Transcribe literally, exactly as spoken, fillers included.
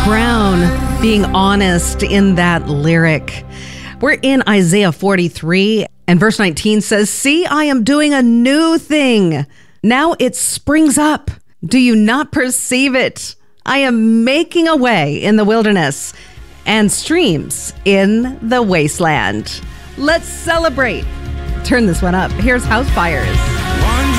Brown being honest in that lyric. We're in Isaiah forty-three, and verse nineteen says, "See, I am doing a new thing. Now it springs up. Do you not perceive it? I am making a way in the wilderness and streams in the wasteland." Let's celebrate. Turn this one up. Here's House Fires.